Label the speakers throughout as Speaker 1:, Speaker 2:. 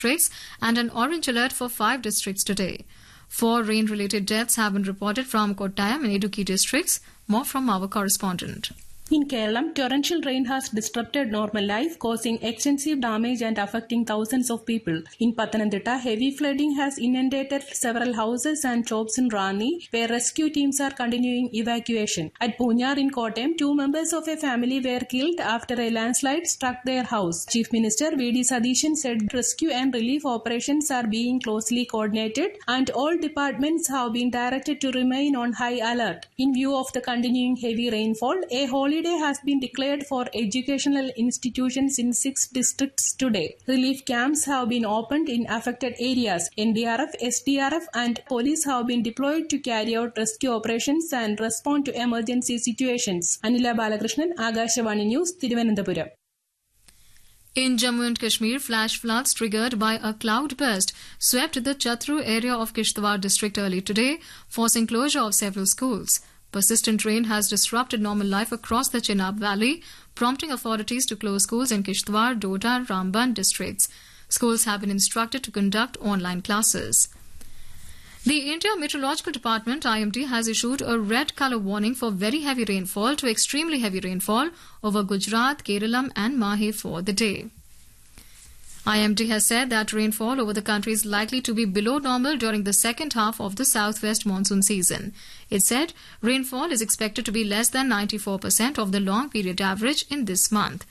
Speaker 1: districts and an orange alert for 5 districts today. 4 rain-related deaths have been reported from Kottayam and Idukki districts. More from our correspondent.
Speaker 2: In Kerala, torrential rain has disrupted normal life, causing extensive damage and affecting thousands of people. In Pathanamthitta, heavy flooding has inundated several houses and shops in Rani, where rescue teams are continuing evacuation. At Poonar in Kottayam, 2 members of a family were killed after a landslide struck their house. Chief Minister V.D. Sadishan said rescue and relief operations are being closely coordinated and all departments have been directed to remain on high alert. In view of the continuing heavy rainfall, a holiday has been declared for educational institutions in 6 districts today. Relief camps have been opened in affected areas. NDRF, SDRF and police have been deployed to carry out rescue operations and respond to emergency situations. Anila Balakrishnan, Agashawani News, Thiruvananthapuram.
Speaker 1: In Jammu and Kashmir, flash floods triggered by a cloud burst swept the Chatru area of Kishtwar district early today, forcing closure of several schools. Persistent rain has disrupted normal life across the Chenab Valley, prompting authorities to close schools in Kishtwar, Doda and Ramban districts. Schools have been instructed to conduct online classes. The India Meteorological Department IMD has issued a red colour warning for very heavy rainfall to extremely heavy rainfall over Gujarat, Kerala and Mahe for the day. IMD has said that rainfall over the country is likely to be below normal during the second half of the southwest monsoon season. It said rainfall is expected to be less than 94% of the long period average in this month.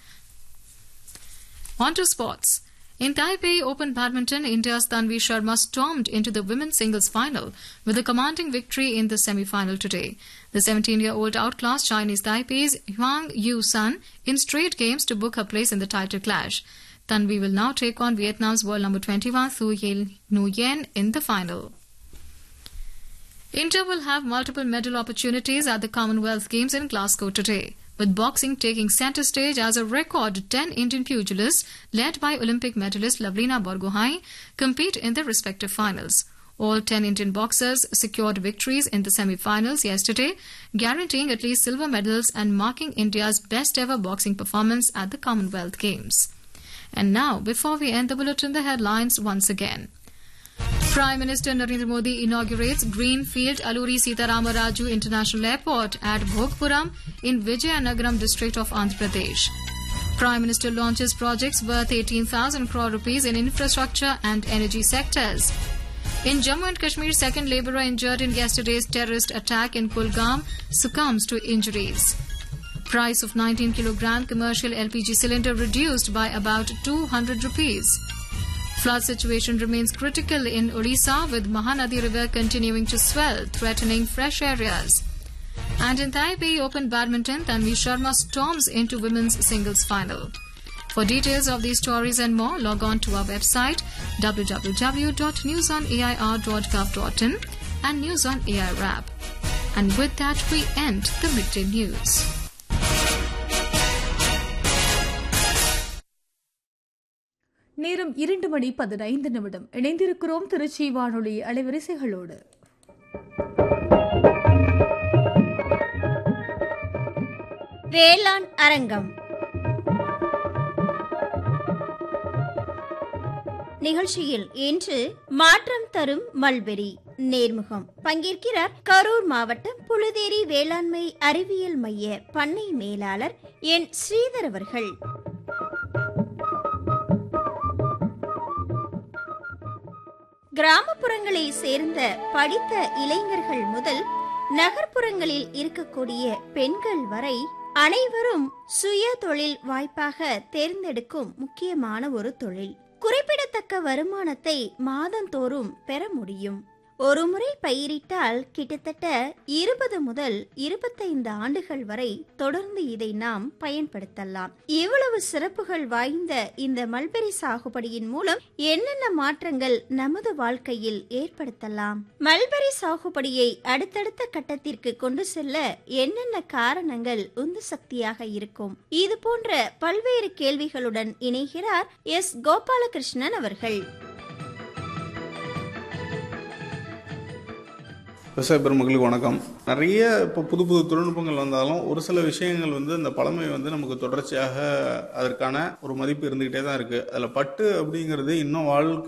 Speaker 1: On to sports. In Taipei Open Badminton, India's Tanvi Sharma stormed into the women's singles final with a commanding victory in the semi-final today. The 17-year-old outclassed Chinese Taipei's Huang Yu-sun in straight games to book her place in the title clash. Tanvi will now take on Vietnam's world number 21 Thu Nguyen in the final. India will have multiple medal opportunities at the Commonwealth Games in Glasgow today, with boxing taking centre stage as a record 10 Indian pugilists, led by Olympic medalist Lavlina Borgohain, compete in their respective finals. All 10 Indian boxers secured victories in the semi-finals yesterday, guaranteeing at least silver medals and marking India's best-ever boxing performance at the Commonwealth Games. And now, before we end the bulletin, the headlines once again. Prime Minister Narendra Modi inaugurates Greenfield Alluri Sitarama Raju International Airport at Bhogpuram in Vijayanagaram district of Andhra Pradesh. Prime Minister launches projects worth 18,000 crore rupees in infrastructure and energy sectors. In Jammu and Kashmir, second labourer injured in yesterday's terrorist attack in Kulgam succumbs to injuries. Price of 19 kilogram commercial LPG cylinder reduced by about 200 rupees. Flood situation remains critical in Odisha with Mahanadi River continuing to swell, threatening fresh areas. And in Taipei Open Badminton, Tanvi Sharma storms into women's singles final. For details of these stories and more, log on to our website www.newsonair.gov.in and News on AIR app. And with that, we end the midday news.
Speaker 3: நேரம் 2:15 இணைந்திருக்கிறோம் திருச்சி வானொலி அலைவரிசைகளோடு.
Speaker 4: வேளாண் அரங்கம் நிகழ்ச்சியில் இன்று மாற்றம் தரும் mulberry நேர்முகம். பங்கேற்கிறார் கரூர் மாவட்டம் புழுதேரி வேளாண்மை அறிவியல் மைய பண்ணை மேலாளர் என் ஸ்ரீதர் அவர்கள். கிராமப்புறங்களை சேர்ந்த படித்த இளைஞர்கள் முதல் நகர்ப்புறங்களில் இருக்கக்கூடிய பெண்கள் வரை அனைவரும் சுய தொழில் வாய்ப்பாக தேர்ந்தெடுக்கும் முக்கியமான ஒரு தொழில். குறிப்பிடத்தக்க வருமானத்தை மாதந்தோறும் பெற முடியும். ஒரு முறை பயிரிட்டால் கிட்டத்தட்ட 20 முதல் 25 ஆண்டுகள் வரை தொடர்ந்து இதை நாம் பயன்படுத்தலாம். இவ்வளவு சிறப்புகள் வாய்ந்த இந்த மல்பெரி சாகுபடியின் மூலம் என்னென்ன மாற்றங்கள் நமது வாழ்க்கையில் ஏற்படுத்தலாம்? மல்பெரி சாகுபடியை அடுத்தடுத்த கட்டத்திற்கு கொண்டு செல்ல என்னென்ன காரணங்கள் உந்து சக்தியாக இருக்கும்? இது போன்ற பல்வேறு கேள்விகளுடன் இணைகிறார் எஸ் கோபாலகிருஷ்ணன் அவர்கள்.
Speaker 5: விவசாய பெருமக்களுக்கு வணக்கம். நிறைய இப்போ புது புது தொழில்நுட்பங்கள் வந்தாலும் ஒரு சில விஷயங்கள் அந்த பழமை நமக்கு தொடர்ச்சியாக அதற்கான ஒரு மதிப்பு இருந்துகிட்டே தான் இருக்கு. அதில் பட்டு அப்படிங்கிறது இன்னும் வாழ்க்கை